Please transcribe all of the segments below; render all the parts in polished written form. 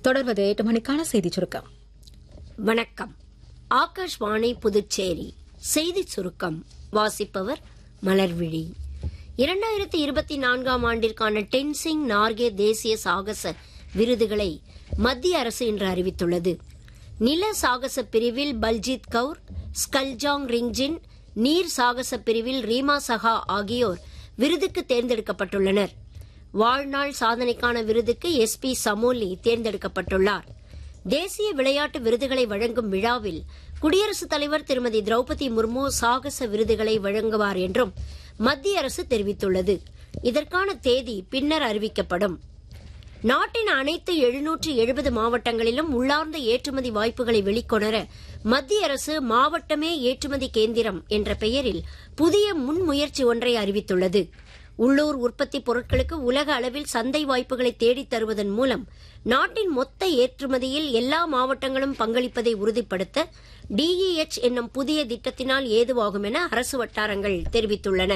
தொடர்வது 8 மணிக்கான செய்தி சுருக்கம். வணக்கம். ஆகாஷ்வாணி புதுச்சேரி செய்தி சுருக்கம் வாசிப்பவர் மலர்விழி. 2024 ஆண்டிற்கான டென்சிங் நார்கே தேசிய சாகச விருதுகளை மத்திய அரசு இன்று அறிவித்துள்ளது. நில சாகச பிரிவில் பல்ஜித் கவுர், ஸ்கல்ஜாங் ரிங்ஜின், நீர் சாகச பிரிவில் ரீமா சஹா ஆகியோர் விருதுக்கு தேர்ந்தெடுக்கப்பட்டுள்ளனர். வாழ்நாள் சாதனைக்கான விருதுக்கு SP சமோலி தேர்ந்தெடுக்கப்பட்டுள்ளார். தேசிய விளையாட்டு விருதுகளை வழங்கும் விழாவில் குடியரசுத் தலைவர் திருமதி திரௌபதி முர்மு சாகச விருதுகளை வழங்குவார் என்றும் மத்திய அரசு தெரிவித்துள்ளது. இதற்கான தேதி பின்னர் அறிவிக்கப்படும். நாட்டின் அனைத்து 770 மாவட்டங்களிலும் உள்ளார்ந்த ஏற்றுமதி வாய்ப்புகளை வெளிக்கொணர மத்திய அரசு மாவட்டமே ஏற்றுமதி கேந்திரம் என்ற பெயரில் புதிய முன்முயற்சி ஒன்றை அறிவித்துள்ளது. உள்ளூர் உற்பத்தி பொருட்களுக்கு உலக அளவில் சந்தை வாய்ப்புகளை தேடித் தருவதன் மூலம் நாட்டின் மொத்த ஏற்றுமதியில் எல்லா மாவட்டங்களும் பங்களிப்பதை உறுதிப்படுத்த DEH என்னும் புதிய திட்டத்தினால் ஏதுவாகும் என அரசு வட்டாரங்கள் தெரிவித்துள்ளன.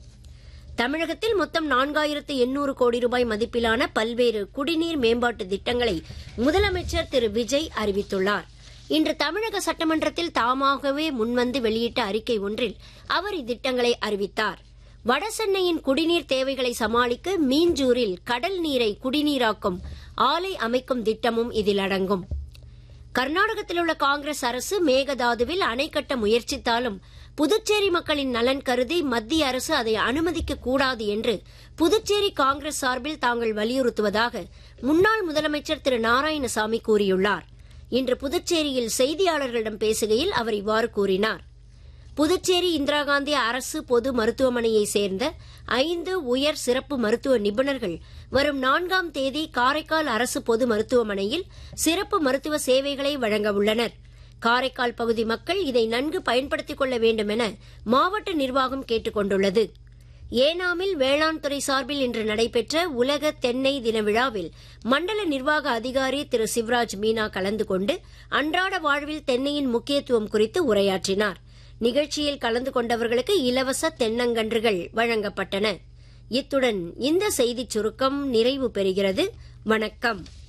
தமிழகத்தில் மொத்தம் 4800 கோடி ரூபாய் மதிப்பிலான பல்வேறு குடிநீர் மேம்பாட்டு திட்டங்களை முதலமைச்சர் திரு விஜய் அறிவித்துள்ளார். இன்று தமிழக சட்டமன்றத்தில் தாமாகவே முன்வந்து வெளியிட்ட அறிக்கை ஒன்றில் அவர் இத்திட்டங்களை அறிவித்தார். வடசென்னையின் குடிநீர் தேவைகளை சமாளிக்க மீஞ்சூரில் கடல் நீரை குடிநீராக்கும் ஆலை அமைக்கும் திட்டமும் இதில் அடங்கும். கர்நாடகத்தில் உள்ள காங்கிரஸ் அரசு மேகதாதுவில் அணை கட்ட முயற்சித்தாலும் புதுச்சேரி மக்களின் நலன் கருதி மத்திய அரசு அதை அனுமதிக்க கூடாது என்று புதுச்சேரி காங்கிரஸ் சார்பில் தாங்கள் வலியுறுத்துவதாக முன்னாள் முதலமைச்சர் திரு நாராயணசாமி கூறியுள்ளார். இன்று புதுச்சேரியில் செய்தியாளர்களிடம் பேசுகையில் அவர் இவ்வாறு கூறினார். புதுச்சேரி இந்திரா காந்தி அரசு பொது மருத்துவமனையை சேர்ந்த 5 உயர் சிறப்பு மருத்துவ நிபுணர்கள் வரும் 4ஆம் தேதி காரைக்கால் அரசு பொது மருத்துவமனையில் சிறப்பு மருத்துவ சேவைகளை வழங்க உள்ளனர். காரைக்கால் பகுதி மக்கள் இதை நன்கு பயன்படுத்திக் கொள்ள வேண்டும் என மாவட்ட நிர்வாகம் கேட்டுக் கொண்டுள்ளது. ஏனாமில் வேளாண் துறை சார்பில் இன்று நடைபெற்ற உலக தென்னை தின விழாவில் மண்டல நிர்வாக அதிகாரி திரு சிவராஜ் மீனா கலந்து கொண்டு அன்றாட வாழ்வில் தென்னையின் முக்கியத்துவம் குறித்து உரையாற்றினார். நிகழ்ச்சியில் கலந்து கொண்டவர்களுக்கு இலவச தென்னங்கன்றுகள் வழங்கப்பட்டன. இத்துடன் இந்த செய்திச் சுருக்கம் நிறைவு பெறுகிறது. வணக்கம்.